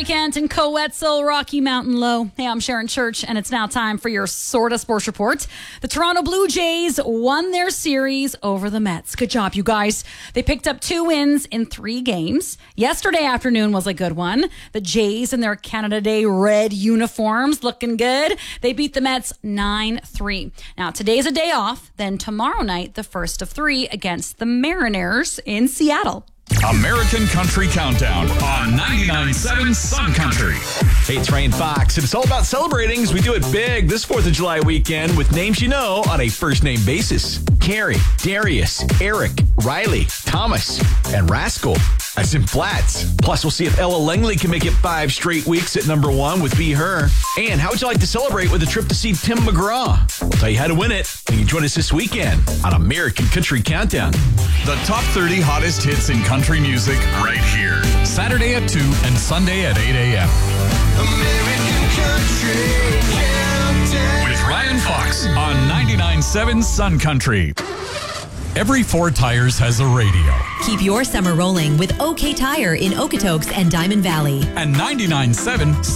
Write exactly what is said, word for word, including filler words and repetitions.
Troy Kent and Coetzel, Rocky Mountain Low. Hey, I'm Sharon Church, and it's now time for your Sorta Sports Report. The Toronto Blue Jays won their series over the Mets. Good job, you guys. They picked up two wins in three games. Yesterday afternoon was a good one. The Jays in their Canada Day red uniforms looking good. They beat the Mets nine three. Now, today's a day off. Then tomorrow night, the first of three against the Mariners in Seattle. American Country Countdown on ninety-nine point seven Sun Country. Hey, it's Ryan Fox, and it's all about celebrating as we do it big this fourth of July weekend with names you know on a first-name basis. Carrie, Darius, Eric, Riley, Thomas, and Rascal, as in Flats. Plus, we'll see if Ella Langley can make it five straight weeks at number one with Be Her. And how would you like to celebrate with a trip to see Tim McGraw? We'll tell you how to win it when you join us this weekend on American Country Countdown. The top thirty hottest hits in country music right here. Saturday at two and Sunday at eight a.m. American Country Countdown. With Ryan Fox on ninety-nine point seven Sun Country. Every four tires has a radio. Keep your summer rolling with OK Tire in Okotoks and Diamond Valley. And ninety-nine point seven